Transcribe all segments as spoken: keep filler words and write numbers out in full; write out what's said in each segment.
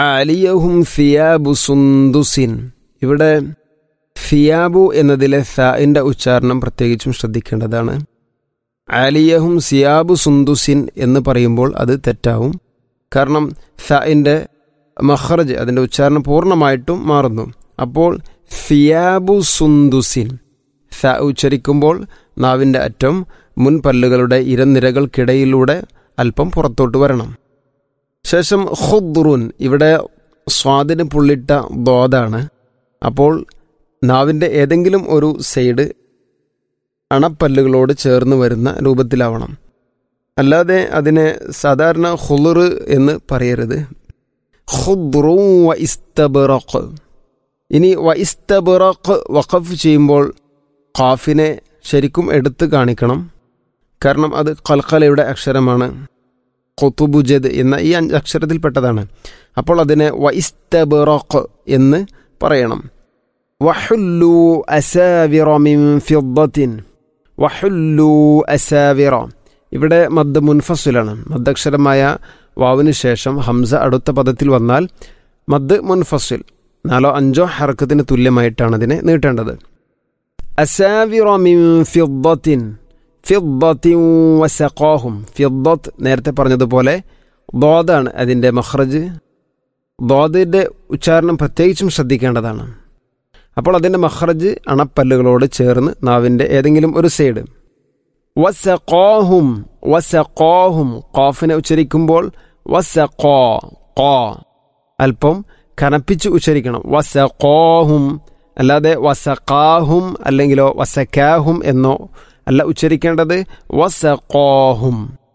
ആലിയഹും സിയാബു സുന്ദുസിൻ. ഇവിടെ സിയാബു എന്നതിലെ സാഇൻ്റെ ഉച്ചാരണം പ്രത്യേകിച്ചും ശ്രദ്ധിക്കേണ്ടതാണ്. ആലിയഹും സിയാബു സുന്ദുസിൻ എന്ന് പറയുമ്പോൾ അത് തെറ്റാവും. കാരണം സാഇൻ്റെ മഖ്റജ്, അതിൻ്റെ ഉച്ചാരണം പൂർണ്ണമായിട്ടും മാറുന്നു. അപ്പോൾ സിയാബു സുന്ദുസിൻ, സ ഉച്ചരിക്കുമ്പോൾ നാവിൻ്റെ അറ്റം മുൻപല്ലുകളുടെ ഇരനിരകൾക്കിടയിലൂടെ അല്പം പുറത്തോട്ട് വരണം. ശേഷം ഖുദ്റുൻ, ഇവിടെ സ്വാദിന് പുള്ളിട്ട ദോദാണ്. അപ്പോൾ നാവിൻ്റെ ഏതെങ്കിലും ഒരു സൈഡ് അണപ്പല്ലുകളോട് ചേർന്ന് വരുന്ന രൂപത്തിലാവണം. അല്ലാതെ അതിനെ സാധാരണ ഖുളുർ എന്ന് പറയരുത്. ഖുദ്റു വ ഇസ്തബ്റഖ്. ഇനി വ ഇസ്തബ്റഖ് വഖഫ് ചെയ്യുമ്പോൾ ഖാഫിനെ ശരിക്കും എടുത്ത് കാണിക്കണം. കാരണം അത് ഖൽഖലയുടെ അക്ഷരമാണ്. ഖുതുബുജദ് എന്ന ഈ അഞ്ച് അക്ഷരത്തിൽപ്പെട്ടതാണ്. അപ്പോൾ അതിനെ വ ഇസ്തബ്റഖ് എന്ന് പറയണം. വഹുല്ലു അസാവിറ മിൻ ഫിദ്ദത്തിൻ. വഹുല്ലു അസാവിറ, ഇവിടെ മദ് മുൻഫസിലാണ്. മദ്ദക്ഷരമായ വാവിന് ശേഷം ഹംസ അടുത്ത പദത്തിൽ വന്നാൽ മദ് മുൻഫസിൽ, നാലോ അഞ്ചോ ഹർക്കത്തിന് തുല്യമായിട്ടാണ് അതിനെ നീട്ടേണ്ടത്. അസാവിറ മിൻ ഫിദ്ദത്തിൻ. ഫിദ്ദത്തിൻ വസഖാഹും. ഫിദ്ദത്ത് നേരത്തെ പറഞ്ഞതുപോലെ ദോദാണ് അതിൻ്റെ മഖ്റജ്. ദോദിൻ്റെ ഉച്ചാരണം പ്രത്യേകിച്ചും ശ്രദ്ധിക്കേണ്ടതാണ്. അപ്പോൾ അതിൻ്റെ മഖ്റജ് അണപ്പല്ലുകളോട് ചേർന്ന് നാവിൻ്റെ ഏതെങ്കിലും ഒരു സൈഡ്. വസഖാഹും. വസഖാഹും, ഖാഫിനെ ഉച്ചരിക്കുമ്പോൾ വസഖാ, ഖാ അല്പം കനപ്പിച്ച് ഉച്ചരിക്കണം. വസഖാഹും, അല്ലാതെ വസഖാഹും അല്ലെങ്കിലോ വസക്കാഹും എന്നോ അല്ല ഉച്ചരിക്കേണ്ടത്. വസഖാഹും.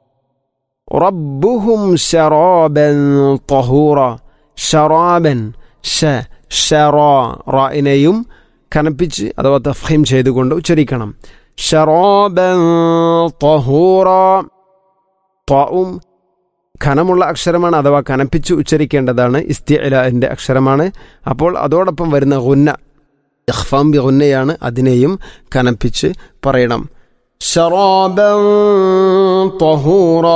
റബ്ബുഹും ശറാബൻ തഹൂറ. ശറാബൻ, ഷ ഷറാ, റായിനെയും കനപ്പിച്ച് അഥവാ തഫ്ഹീം ചെയ്തുകൊണ്ട് ഉച്ചരിക്കണം. ശറാബൻ തഹൂറ. ത്വാഉം ഖനമുള്ള അക്ഷരമാണ്, അഥവാ കനപ്പിച്ച് ഉച്ചരിക്കേണ്ടതാണ്. ഇസ്തിഅലാന്റെ അക്ഷരമാണ്. അപ്പോൾ അതോടൊപ്പം വരുന്ന ഗുന്ന ഇഖ്ഫാം ബി ഗുന്നയാണ്, അതിനെയും കനപ്പിച്ച് പറയണം. ശറാബൻ തഹൂറ.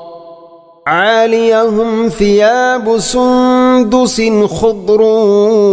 عاليهم ثياب سندس خضر